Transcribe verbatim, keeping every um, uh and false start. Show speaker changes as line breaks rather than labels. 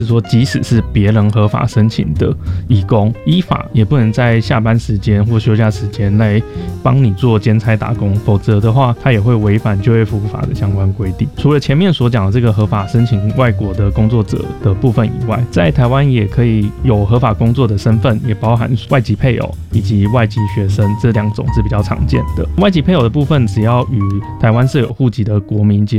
是说即使是别人合法申请的移工，依法也不能在下班时间或休假时间来帮你做兼差打工，否则的话他也会违反就业服务法的相关规定。除了前面所讲的这个合法申请外国的工作者的部分以外，在台湾也可以有合法工作的身份，也包含外籍配偶以及外籍学生，这两种是比较常见的。外籍配偶的部分，只要与台湾设有户籍的国民及